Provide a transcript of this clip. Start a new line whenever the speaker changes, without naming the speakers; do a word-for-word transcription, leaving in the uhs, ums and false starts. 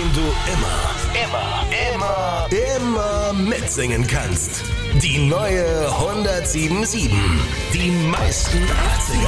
denen du immer, immer, immer, immer mitsingen kannst. Die neue hundertsieben Komma sieben. Die meisten achtziger.